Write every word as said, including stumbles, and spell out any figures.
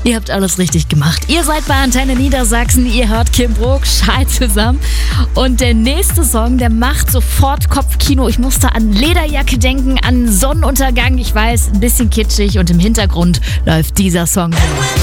Ihr habt alles richtig gemacht. Ihr seid bei Antenne Niedersachsen, ihr hört Kim Brook, Schall zusammen. Und der nächste Song, der macht sofort Kopfkino. Ich musste an Lederjacke denken, an Sonnenuntergang. Ich weiß, ein bisschen kitschig und im Hintergrund läuft dieser Song.